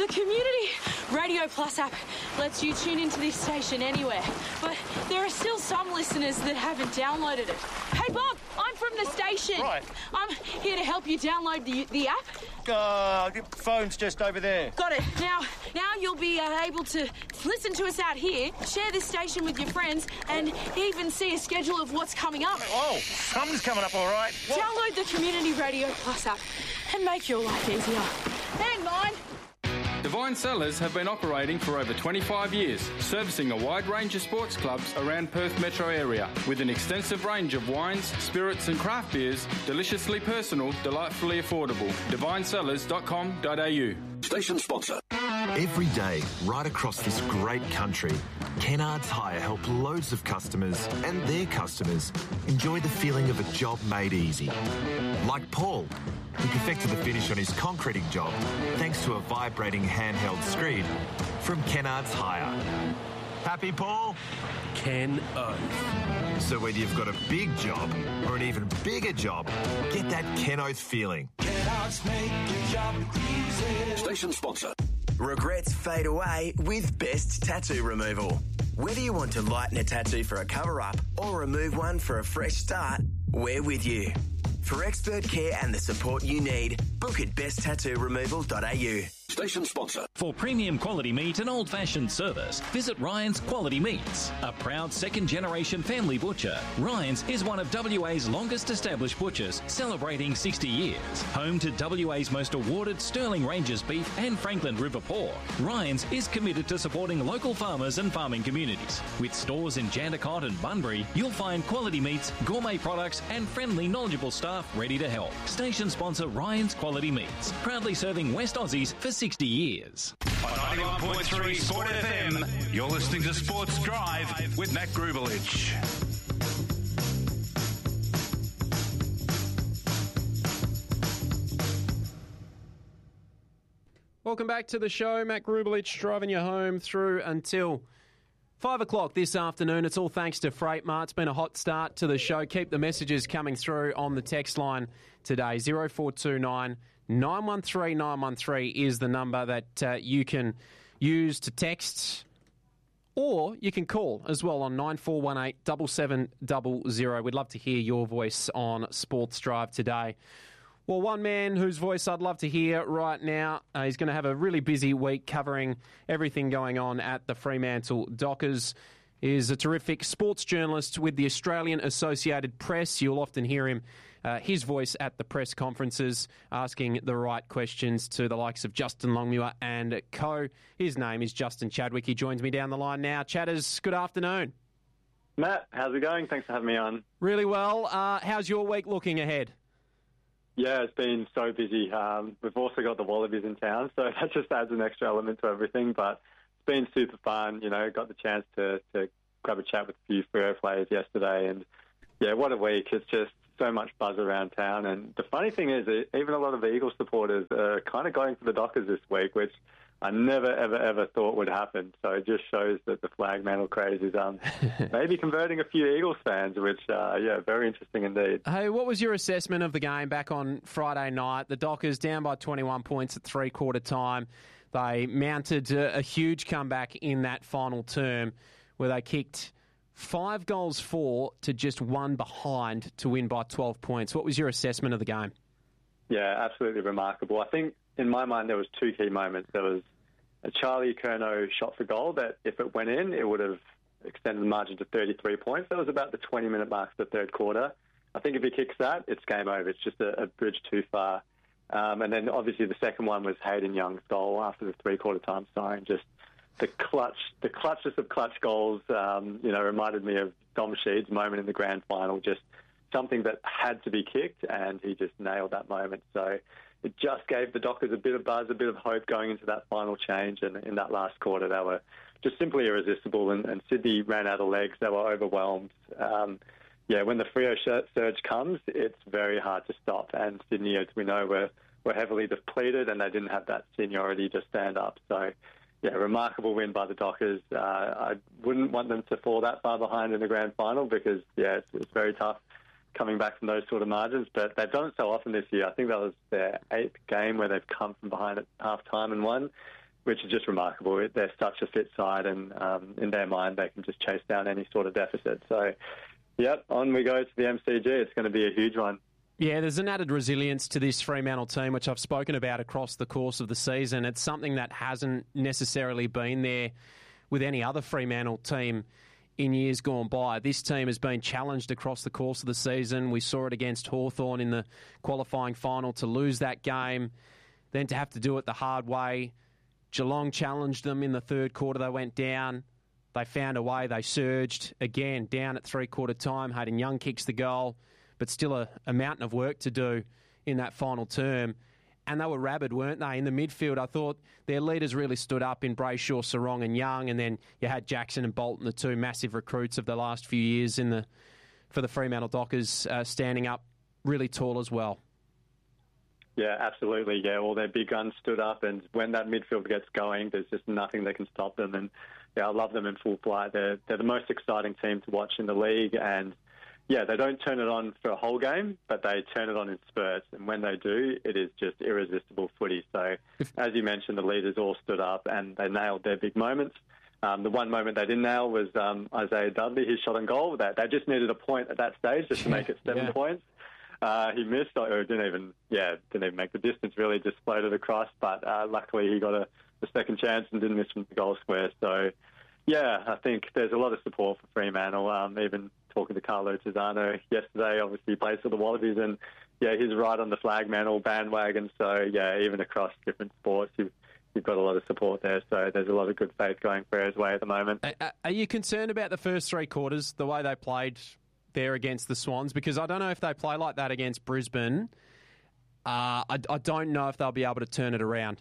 Community Radio Plus app lets you tune into this station anywhere, but there are still some listeners that haven't downloaded it. Hey Bob, I'm from the station. Right. I'm here to help you download the app. The phone's just over there. Got it. Now you'll be able to listen to us out here, share this station with your friends, and even see a schedule of what's coming up. Oh, something's coming up all right. What? Download the Community Radio Plus app and make your life easier. And mine. Divine Cellars have been operating for over 25 years, servicing a wide range of sports clubs around Perth metro area, with an extensive range of wines, spirits and craft beers, deliciously personal, delightfully affordable. DivineCellars.com.au. Station sponsor. Every day, right across this great country, Kennards Hire help loads of customers and their customers enjoy the feeling of a job made easy. Like Paul, who perfected the finish on his concreting job thanks to a vibrating handheld screed from Kennards Hire. Happy, Paul? Ken Oath. So whether you've got a big job or an even bigger job, get that Ken Oath feeling. Kennards make your job easy. Station sponsor. Regrets fade away with Best Tattoo Removal. Whether you want to lighten a tattoo for a cover-up or remove one for a fresh start, we're with you. For expert care and the support you need, book at besttattooremoval.au. Station sponsor. For premium quality meat and old-fashioned service, visit Ryan's Quality Meats. A proud second-generation family butcher, Ryan's is one of WA's longest established butchers, celebrating 60 years. Home to WA's most awarded Sterling Ranges beef and Franklin River pork, Ryan's is committed to supporting local farmers and farming communities. With stores in Jandakot and Bunbury, you'll find quality meats, gourmet products and friendly, knowledgeable staff ready to help. Station sponsor Ryan's Quality Meats, proudly serving West Aussies for 60 years. On 91.3 Sport FM, you're listening to Sports Drive with Matt Grubelich. Welcome back to the show. Matt Grubelich driving you home through until 5 o'clock this afternoon. It's all thanks to Freight Mart. It's been a hot start to the show. Keep the messages coming through on the text line today. 0429 913 913 is the number that you can use to text, or you can call as well on 9418 7700. We'd love to hear your voice on Sports Drive today. Well, one man whose voice I'd love to hear right now, he's going to have a really busy week covering everything going on at the Fremantle Dockers, is a terrific sports journalist with the Australian Associated Press. You'll often hear him, his voice at the press conferences, asking the right questions to the likes of Justin Longmuir and co. His name is Justin Chadwick. He joins me down the line now. Chatters, good afternoon. Matt, how's it going? Thanks for having me on. Really well. How's your week looking ahead? Yeah, it's been so busy. We've also got the Wallabies in town, so that just adds an extra element to everything. But it's been super fun. You know, got the chance to grab a chat with a few Freo players yesterday. And, yeah, what a week. It's just so much buzz around town. And the funny thing is, even a lot of Eagles supporters are kind of going for the Dockers this week, which I never, ever thought would happen. So it just shows that the flag mantle craze is maybe converting a few Eagles fans, which, very interesting indeed. Hey, what was your assessment of the game back on Friday night? The Dockers down by 21 points at three-quarter time. They mounted a huge comeback in that final term where they kicked 5 goals for to just 1 behind to win by 12 points. What was your assessment of the game? Yeah, absolutely remarkable. I think in my mind there was 2 key moments. There was a Charlie Curnow shot for goal that if it went in, it would have extended the margin to 33 points. That was about the 20-minute mark of the third quarter. I think if he kicks that, it's game over. It's just a bridge too far. And then obviously the second one was Hayden Young's goal after the three-quarter time siren. Just the clutchest of clutch goals, reminded me of Dom Sheed's moment in the grand final, just something that had to be kicked, and he just nailed that moment. So it just gave the Dockers a bit of buzz, a bit of hope going into that final change. And in that last quarter, they were just simply irresistible. And Sydney ran out of legs. They were overwhelmed. When the Freo surge comes, it's very hard to stop. And Sydney, as we know, were heavily depleted, and they didn't have that seniority to stand up. So, yeah, remarkable win by the Dockers. I wouldn't want them to fall that far behind in the grand final because, it's very tough coming back from those sort of margins, but they've done it so often this year. I think that was their 8th game where they've come from behind at half-time and won. which is just remarkable. They're such a fit side, and in their mind, they can just chase down any sort of deficit. So, yep, on we go to the MCG. It's going to be a huge one. Yeah, there's an added resilience to this Fremantle team, which I've spoken about across the course of the season. It's something that hasn't necessarily been there with any other Fremantle team in years gone by. This team has been challenged across the course of the season. We saw it against Hawthorn in the qualifying final to lose that game, then to have to do it the hard way. Geelong challenged them in the third quarter. They went down. They found a way. They surged again down at three-quarter time. Hayden Young kicks the goal, but still a mountain of work to do in that final term. And they were rabid, weren't they? In the midfield, I thought their leaders really stood up in Brayshaw, Sarong and Young, and then you had Jackson and Bolton, the two massive recruits of the last few years for the Fremantle Dockers, standing up really tall as well. Yeah, absolutely. Yeah, all their big guns stood up, and when that midfield gets going, there's just nothing that can stop them. And yeah, I love them in full flight. They're the most exciting team to watch in the league, and yeah, they don't turn it on for a whole game, but they turn it on in spurts. And when they do, it is just irresistible footy. So, as you mentioned, the leaders all stood up and they nailed their big moments. The one moment they didn't nail was Isaiah Dudley, his shot on goal. They just needed a point at that stage just to make it 7 points. He missed, or didn't even make the distance, really, just floated across. But luckily he got a second chance and didn't miss from the goal square. So, yeah, I think there's a lot of support for Fremantle. Even talking to Carlo Tizzano yesterday, obviously he plays for the Wallabies, and yeah, he's right on the flagmantle bandwagon. So yeah, even across different sports, you've got a lot of support there. So there's a lot of good faith going Freya's way at the moment. Are you concerned about the first three quarters, the way they played there against the Swans? Because I don't know if they play like that against Brisbane. I don't know if they'll be able to turn it around.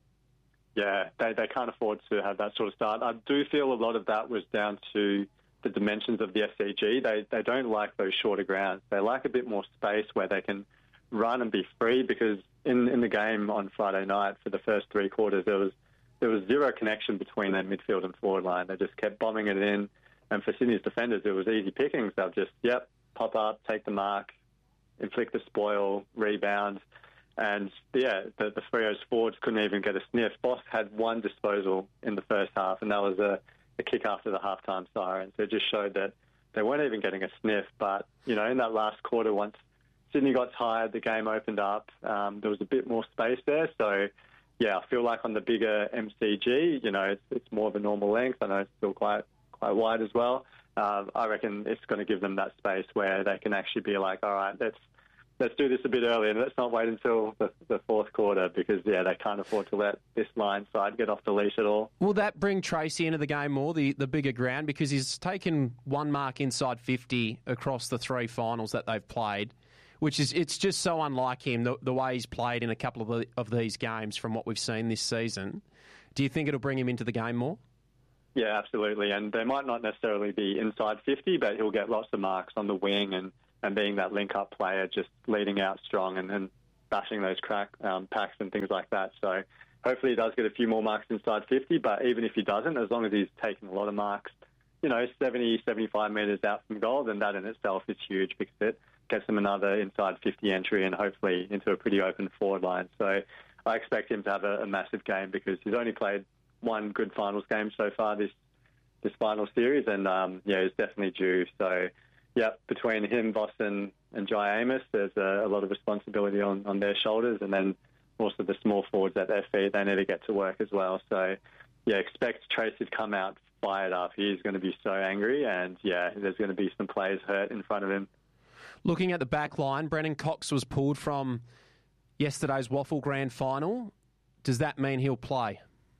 Yeah, they can't afford to have that sort of start. I do feel a lot of that was down to the dimensions of the SCG. They don't like those shorter grounds. They like a bit more space where they can run and be free, because in the game on Friday night for the first three quarters, there was zero connection between their midfield and forward line. They just kept bombing it in. And for Sydney's defenders, it was easy pickings. They'll just, pop up, take the mark, inflict the spoil, rebound. And, yeah, the Freo's forwards couldn't even get a sniff. Boss had one disposal in the first half, and that was a kick after the halftime siren. So it just showed that they weren't even getting a sniff. But, you know, in that last quarter, once Sydney got tired, the game opened up. There was a bit more space there. So, yeah, I feel like on the bigger MCG, you know, it's more of a normal length. I know it's still quite wide as well. I reckon it's going to give them that space where they can actually be like, all right, let's do this a bit earlier and let's not wait until the fourth quarter, because, yeah, they can't afford to let this line side get off the leash at all. Will that bring Tracy into the game more, the bigger ground? Because he's taken one mark inside 50 across the three finals that they've played, it's just so unlike him, the way he's played in a couple of these games from what we've seen this season. Do you think it'll bring him into the game more? Yeah, absolutely. And they might not necessarily be inside 50, but he'll get lots of marks on the wing and being that link-up player, just leading out strong and bashing those packs and things like that. So hopefully he does get a few more marks inside 50, but even if he doesn't, as long as he's taking a lot of marks, you know, 70, 75 metres out from goal, then that in itself is huge, because it gets him another inside 50 entry and hopefully into a pretty open forward line. So I expect him to have a massive game, because he's only played one good finals game so far this final series, and he's definitely due. So, yeah, between him, Boston, and Jai Amos, there's a lot of responsibility on their shoulders, and then also the small forwards at their feet, they need to get to work as well. So, yeah, expect Tracy to come out fired up. He's going to be so angry, and, yeah, there's going to be some players hurt in front of him. Looking at the back line, Brennan Cox was pulled from yesterday's Waffle Grand Final. Does that mean he'll play?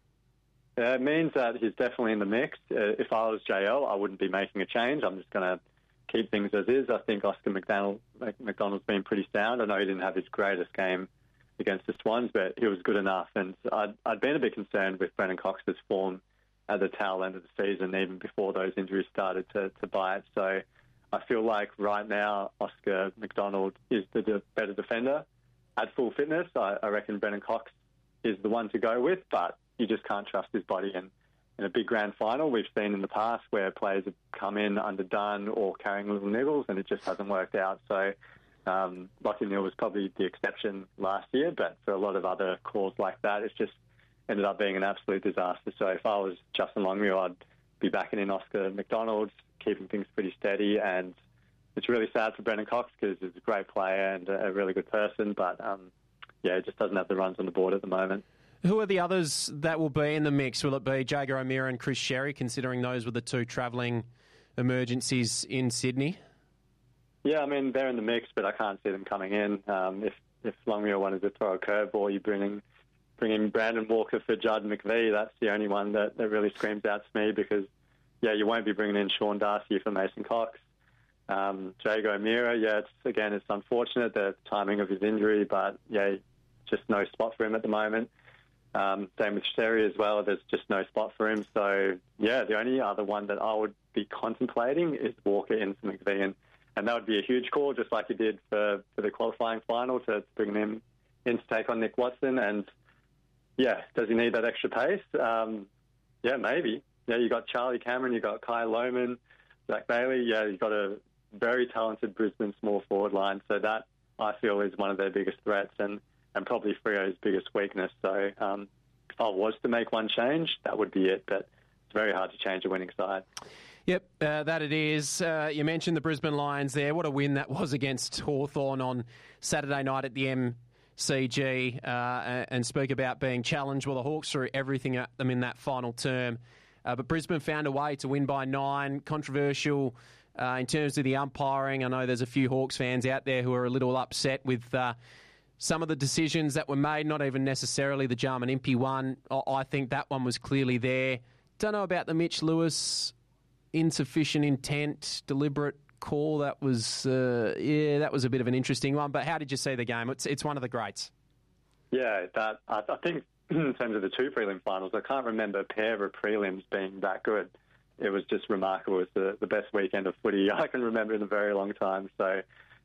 It means that he's definitely in the mix. If I was JL, I wouldn't be making a change. I'm just going to keep things as is. I think Oscar McDonald's been pretty sound. I know he didn't have his greatest game against the Swans, but he was good enough. And I'd been a bit concerned with Brennan Cox's form at the tail end of the season, even before those injuries started to bite. So I feel like right now Oscar McDonald is the better defender. At full fitness, I reckon Brennan Cox is the one to go with, but you just can't trust his body. And in a big grand final, we've seen in the past where players have come in underdone or carrying little niggles, and it just hasn't worked out. So Lachie Neale was probably the exception last year, but for a lot of other calls like that, it's just ended up being an absolute disaster. So if I was Justin Longmuir, I'd be backing in Oscar McDonald, keeping things pretty steady. And it's really sad for Brendan Cox because he's a great player and a really good person, but he just doesn't have the runs on the board at the moment. Who are the others that will be in the mix? Will it be Jaeger O'Meara and Chris Sherry, considering those were the two travelling emergencies in Sydney? Yeah, I mean, they're in the mix, but I can't see them coming in. If Longmuir wanted to throw a curveball, you bring in Brandon Walker for Judd McVie. That's the only one that really screams out to me because, you won't be bringing in Sean Darcy for Mason Cox. Jaeger O'Meara, it's unfortunate, the timing of his injury, but, just no spot for him at the moment. Same with Sherry as well. There's just no spot for him. So, the only other one that I would be contemplating is Walker in for McVie. And that would be a huge call, just like he did for the qualifying final, to bring him in to take on Nick Watson. And, does he need that extra pace? Maybe. You got Charlie Cameron, you got Kai Lohmann, Zach Bailey. You've got a very talented Brisbane small forward line. So that, I feel, is one of their biggest threats and probably Freo's biggest weakness. So if I was to make one change, that would be it. But it's very hard to change a winning side. Yep, that it is. You mentioned the Brisbane Lions there. What a win that was against Hawthorn on Saturday night at the MCG, and speak about being challenged. Well, the Hawks threw everything at them in that final term. But Brisbane found a way to win by 9. Controversial in terms of the umpiring. I know there's a few Hawks fans out there who are a little upset with some of the decisions that were made, not even necessarily the Jarman Impey one. I think that one was clearly there. Don't know about the Mitch Lewis insufficient intent, deliberate call. That was, that was a bit of an interesting one. But how did you see the game? It's one of the greats. Yeah, I think in terms of the 2 prelim finals, I can't remember a pair of prelims being that good. It was just remarkable. It was the best weekend of footy I can remember in a very long time. So,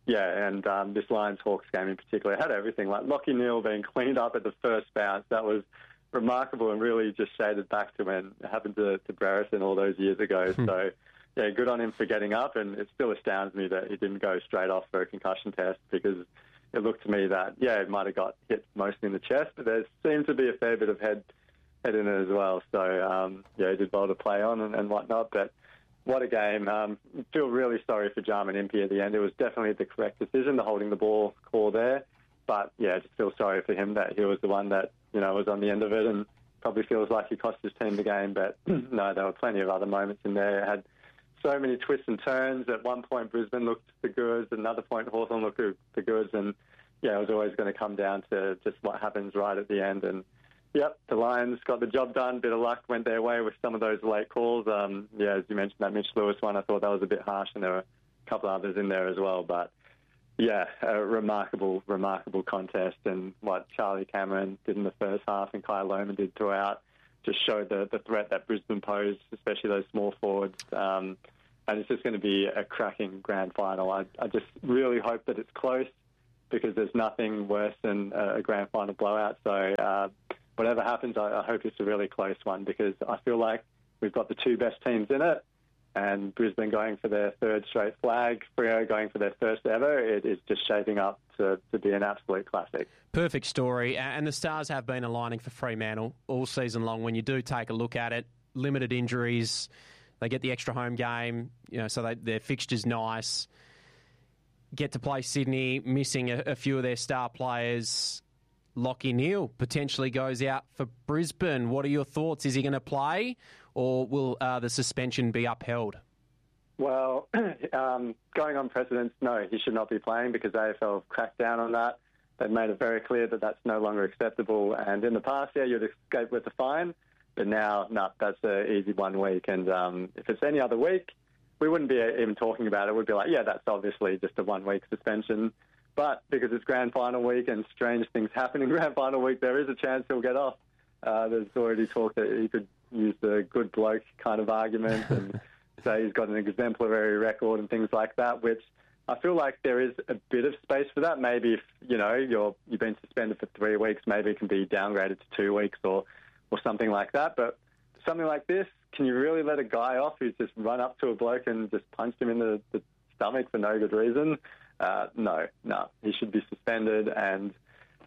and this Lions-Hawks game in particular had everything. Like Lachie Neale being cleaned up at the first bounce, that was remarkable and really just shaded back to when it happened to Brereton all those years ago. So, good on him for getting up, and it still astounds me that he didn't go straight off for a concussion test because it looked to me that, it might have got hit mostly in the chest, but there seemed to be a fair bit of head in it as well. So, he did well to play on and whatnot, but what a game. Feel really sorry for Jarman Impey at the end. It was definitely the correct decision, the holding the ball call there. But, just feel sorry for him that he was the one that, was on the end of it and probably feels like he cost his team the game. But, no, there were plenty of other moments in there. It had so many twists and turns. At one point, Brisbane looked the goods. At another point, Hawthorn looked the goods. And, it was always going to come down to just what happens right at the end. And, the Lions got the job done. Bit of luck went their way with some of those late calls. As you mentioned, that Mitch Lewis one, I thought that was a bit harsh, and there were a couple others in there as well. But, a remarkable contest. And what Charlie Cameron did in the first half and Kai Lohmann did throughout just showed the threat that Brisbane posed, especially those small forwards. And it's just going to be a cracking grand final. I just really hope that it's close because there's nothing worse than a grand final blowout. So whatever happens, I hope it's a really close one because I feel like we've got the 2 best teams in it. And Brisbane going for their 3rd straight flag, Freo going for their 1st ever, it is just shaping up to be an absolute classic. Perfect story. And the stars have been aligning for Fremantle all season long. When you do take a look at it, limited injuries, they get the extra home game, so their fixture's nice. Get to play Sydney, missing a few of their star players. Lachie Neale potentially goes out for Brisbane. What are your thoughts? Is he going to play, or will the suspension be upheld? Well, going on precedence, no, he should not be playing because AFL have cracked down on that. They've made it very clear that that's no longer acceptable. And in the past, you'd escape with a fine. But now, no, that's an easy 1 week. And if it's any other week, we wouldn't be even talking about it. We'd be like, that's obviously just a 1 week suspension. But because it's grand final week and strange things happen in grand final week, there is a chance he'll get off. There's already talk that he could use the good bloke kind of argument and say he's got an exemplary record and things like that, which I feel like there is a bit of space for that. Maybe if, you've been suspended for 3 weeks, maybe it can be downgraded to 2 weeks or something like that. But something like this, can you really let a guy off who's just run up to a bloke and just punched him in the stomach for no good reason? No. He should be suspended. And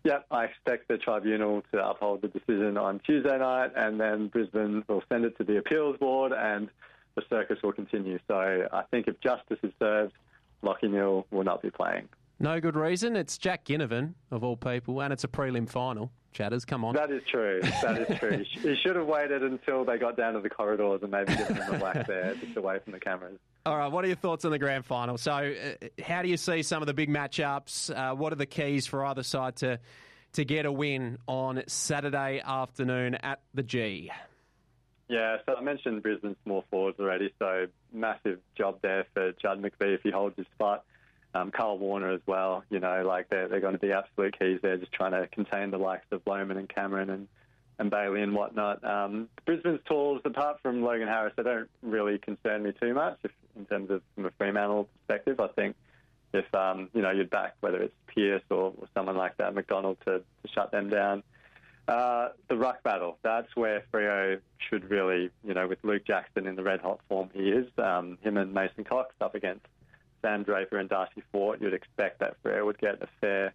Yep, I expect the tribunal to uphold the decision on Tuesday night, and then Brisbane will send it to the appeals board, and the circus will continue. So I think if justice is served, Lachie Neale will not be playing. No good reason. It's Jack Ginnivan, of all people, and it's a prelim final. Chatters, come on. That is true. That is true. He should have waited until they got down to the corridors and maybe given him a whack there, just away from the cameras. All right, what are your thoughts on the grand final? So how do you see some of the big matchups? What are the keys for either side to get a win on Saturday afternoon at the G? Yeah, so I mentioned Brisbane's small forwards already, so massive job there for Judd McVie if he holds his spot. Carl Warner as well, you know, like they're going to be absolute keys there, just trying to contain the likes of Lohmann and Cameron and Bailey and whatnot. Brisbane's tools, apart from Logan Harris, they don't really concern me too much in terms of from a Fremantle perspective. I think if, you'd back whether it's Pearce or someone like that, McDonald, to shut them down. The ruck battle, that's where Freo should really, with Luke Jackson in the red-hot form he is, him and Mason Cox up against Sam Draper and Darcy Fort, you'd expect that Freo would get a fair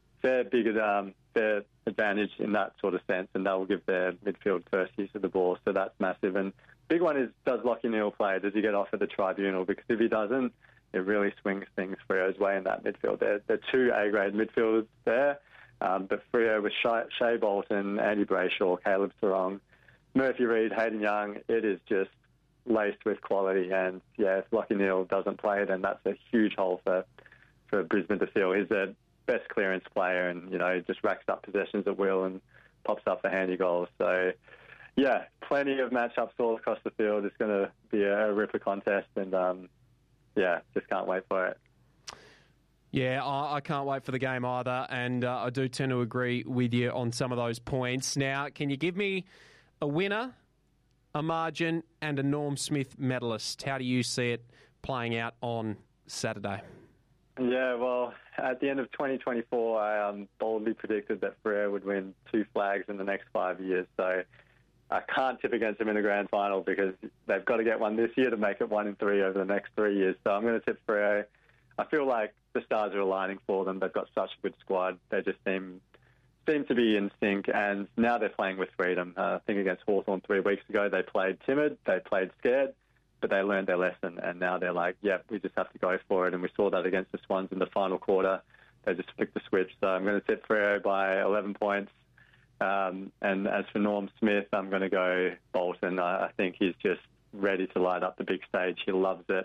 advantage in that sort of sense, and that will give their midfield first use of the ball, so that's massive. And big one is, does Lachie Neale play? Does he get off at the tribunal? Because if he doesn't, it really swings things Freo's way in that midfield. They're two A-grade midfielders there, but Freo with Shea Bolton, Andy Brayshaw, Caleb Sarong, Murphy Reid, Hayden Young, it is just laced with quality. And if Lachie Neale doesn't play, then that's a huge hole for Brisbane to fill. He's their best clearance player, and just racks up possessions at will and pops up for handy goals. So plenty of matchups all across the field. It's going to be a ripper contest, and just can't wait for it. Yeah, I can't wait for the game either, and I do tend to agree with you on some of those points. Now, can you give me a winner, a margin, and a Norm Smith medalist? How do you see it playing out on Saturday? Yeah, well, at the end of 2024, I boldly predicted that Freo would win 2 flags in the next 5 years. So I can't tip against them in the grand final because they've got to get one this year to make it 1 in 3 over the next 3 years. So I'm going to tip Freo. I feel like the stars are aligning for them. They've got such a good squad. They just seem to be in sync, and now they're playing with freedom. I think against Hawthorn 3 weeks ago, they played timid, they played scared, but they learned their lesson, and now they're like, we just have to go for it. And we saw that against the Swans in the final quarter. They just flicked the switch. So I'm going to tip Freo by 11 points. And as for Norm Smith, I'm going to go Bolton. I think he's just ready to light up the big stage. He loves it.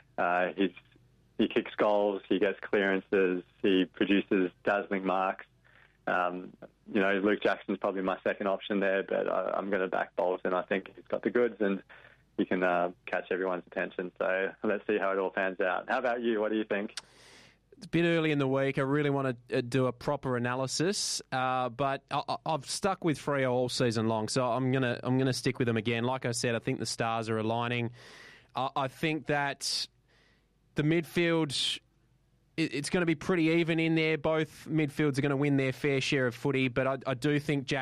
He kicks goals, he gets clearances, he produces dazzling marks. Luke Jackson's probably my second option there, but I'm going to back Bolton. I think he's got the goods and he can catch everyone's attention. So let's see how it all pans out. How about you? What do you think? It's a bit early in the week. I really want to do a proper analysis, but I've stuck with Freo all season long, so I'm gonna stick with them again. Like I said, I think the stars are aligning. I think that the midfield, it's going to be pretty even in there. Both midfields are going to win their fair share of footy, but I do think Jack